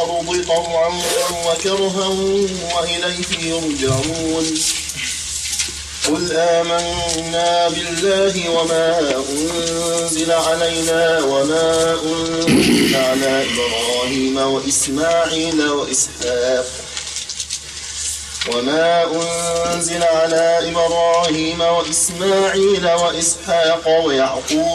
الأرض طوعا وكرها وإليه يرجعون قل آمنا بالله وما أنزل علينا وما أنزل على إبراهيم وإسماعيل وإسحاق ويعقوب